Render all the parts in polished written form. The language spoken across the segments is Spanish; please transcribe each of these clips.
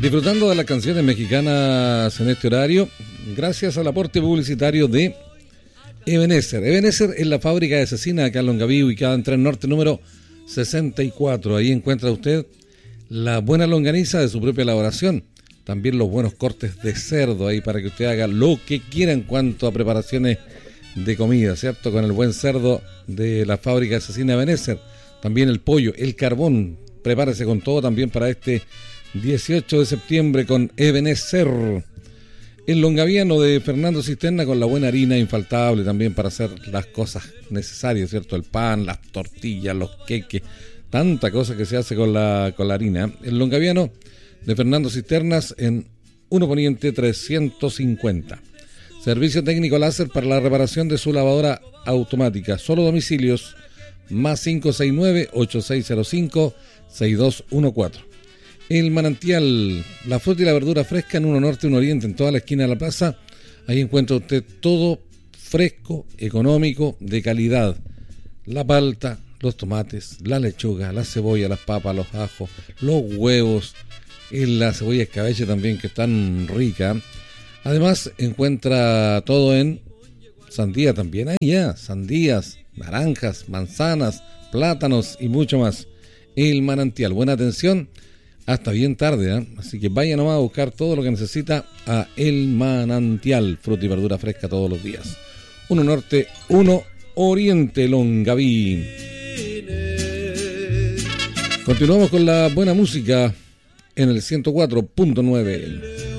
Disfrutando de las canciones mexicanas en este horario, gracias al aporte publicitario de Ebenezer. Ebenezer es la fábrica de cecina acá en Longaví, ubicada en Tren Norte número 64. Ahí encuentra usted la buena longaniza de su propia elaboración. También los buenos cortes de cerdo ahí para que usted haga lo que quiera en cuanto a preparaciones de comida, ¿cierto? Con el buen cerdo de la fábrica de cecina Ebenezer. También el pollo, el carbón. Prepárese con todo también para este 18 de septiembre con Ebenezer. El longaviano de Fernando Cisterna con la buena harina infaltable también para hacer las cosas necesarias, ¿cierto? El pan, las tortillas, los queques, tanta cosa que se hace con la harina. El longaviano de Fernando Cisternas en 1 Poniente 350. Servicio técnico láser para la reparación de su lavadora automática. Solo domicilios más 569-8605-6214. El Manantial, la fruta y la verdura fresca en 1 Norte, 1 Oriente, en toda la esquina de la plaza. Ahí encuentra usted todo fresco, económico, de calidad. La palta, los tomates, la lechuga, la cebolla, las papas, los ajos, los huevos, y la cebolla escabeche también, que es tan rica. Además encuentra todo en sandía también. Ahí ya, sandías, naranjas, manzanas, plátanos y mucho más. El Manantial, buena atención hasta bien tarde, ¿eh? Así que vaya nomás a buscar todo lo que necesita a El Manantial, fruta y verdura fresca todos los días. 1 Norte, 1 Oriente, Longaví. Continuamos con la buena música en el 104.9.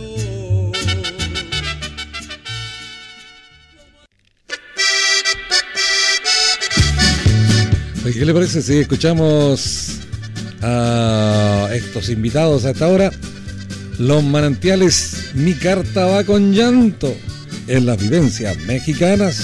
¿Qué le parece si escuchamos a estos invitados a esta hora? Los Manantiales, mi carta va con llanto en las vivencias mexicanas.